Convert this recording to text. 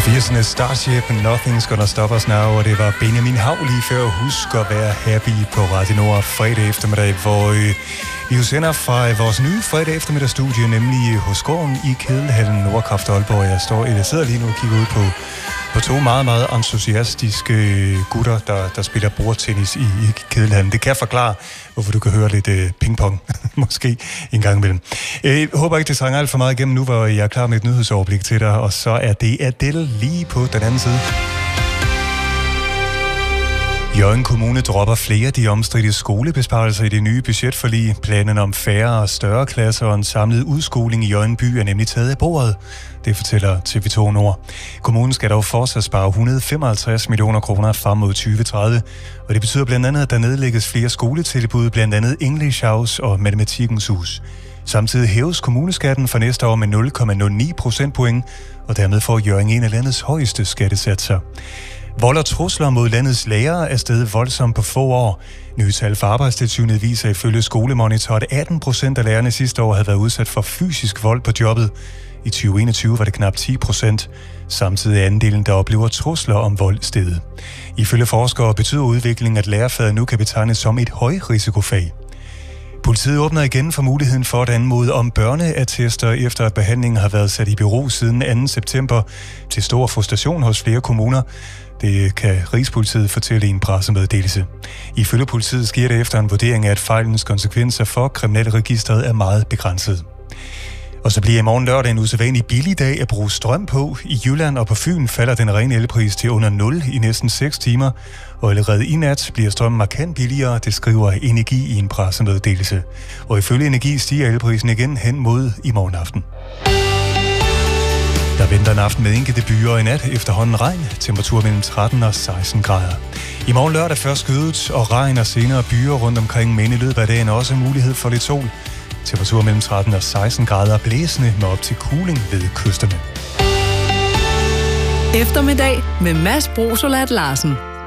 80'erne Starship, Nothing's Gonna Stop Us Now, og det var Benjamin Hav lige før. Husk at være happy på Radio Nord fredag eftermiddag, hvor vi jo sender fra vores nye fredag eftermiddagsstudie, nemlig hos gården i Kedelhallen Nordkraft Aalborg. Jeg sidder lige nu og kigger ud på to meget, meget entusiastiske gutter, der spiller bordtennis i Kedelhallen. Det kan forklare, hvorfor du kan høre lidt pingpong, måske en gang imellem. Jeg håber ikke, det trænger alt for meget igennem nu, hvor jeg er klar med et nyhedsoverblik til dig, og så er det Adele lige på den anden side. Hjørring Kommune dropper flere af de omstridte skolebesparelser i det nye budgetforlig. Planen om færre og større klasser og en samlet udskoling i Hjørring by er nemlig taget af bordet. Det fortæller TV2 Nord. Kommunen skal dog fortsat spare 155 millioner kroner frem mod 2030, og det betyder blandt andet, at der nedlægges flere skoletilbud, blandt andet English House og Matematikkens Hus. Samtidig hæves kommuneskatten for næste år med 0,09 procentpoint, og dermed får Hjørring en af landets højeste skattesatser. Vold og trusler mod landets lærere er steget voldsomt på få år. Nye tal fra Arbejdstilsynet viser ifølge Skolemonitor, at 18% af lærerne sidste år havde været udsat for fysisk vold på jobbet. I 2021 var det knap 10%. Samtidig er andelen, der oplever trusler om vold, steget. Ifølge forskere betyder udviklingen, at lærerfaget nu kan betegnes som et højrisikofag. Politiet åbner igen for muligheden for at anmode om børneattester, efter at behandlingen har været sat i bero siden 2. september, til stor frustration hos flere kommuner. Det kan Rigspolitiet fortælle i en pressemeddelelse. Ifølge politiet sker det efter en vurdering af, at fejlens konsekvenser for kriminalregistret er meget begrænset. Og så bliver i morgen lørdag en usædvanlig billig dag at bruge strøm på. I Jylland og på Fyn falder den rene elpris til under 0 i næsten 6 timer. Og allerede i nat bliver strømmen markant billigere, det skriver Energi i en pressemeddelelse. Og ifølge Energi stiger elprisen igen hen mod i morgen aften. Der venter en aften med enkelte byer og i nat efterhånden regn, temperatur mellem 13 og 16 grader. I morgen lørdag først skydet og regn og senere byer rundt omkring, men i løbet af dagen også mulighed for lidt sol. Temperatur mellem 13 og 16 grader, blæsende med op til kuling ved kysterne. Eftermiddag med Mads Brosolat Larsen.